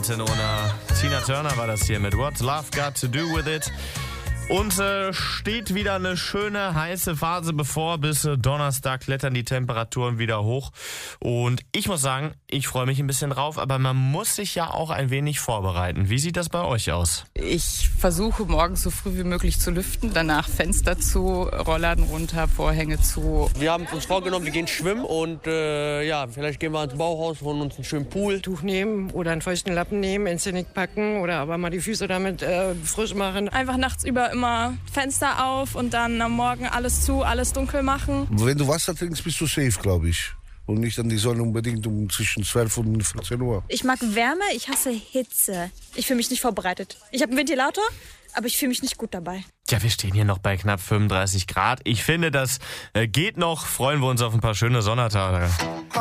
Martin-Ona. Tina Turner war das hier mit What's Love Got to Do With It. Und steht wieder eine schöne, heiße Phase bevor. Bis Donnerstag klettern die Temperaturen wieder hoch. Und ich muss sagen, ich freue mich ein bisschen drauf, aber man muss sich ja auch ein wenig vorbereiten. Wie sieht das bei euch aus? Ich versuche morgens so früh wie möglich zu lüften, danach Fenster zu, Rollladen runter, Vorhänge zu. Wir haben uns vorgenommen, wir gehen schwimmen und vielleicht gehen wir ins Bauhaus, holen uns einen schönen Pool. Tuch nehmen oder einen feuchten Lappen nehmen, ins Genick packen oder aber mal die Füße damit frisch machen. Einfach nachts über immer Fenster auf und dann am Morgen alles zu, alles dunkel machen. Wenn du Wasser trinkst, bist du safe, glaube ich. Und nicht an die Sonne unbedingt um zwischen 12 und 14 Uhr. Ich mag Wärme, ich hasse Hitze. Ich fühle mich nicht vorbereitet. Ich habe einen Ventilator, aber ich fühle mich nicht gut dabei. Ja, wir stehen hier noch bei knapp 35 Grad. Ich finde, das geht noch. Freuen wir uns auf ein paar schöne Sonnentage.